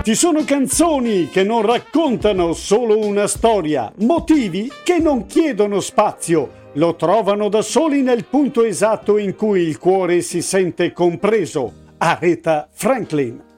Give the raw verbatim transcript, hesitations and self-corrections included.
Ci sono canzoni che non raccontano solo una storia, motivi che non chiedono spazio, lo trovano da soli nel punto esatto in cui il cuore si sente compreso. Aretha Franklin.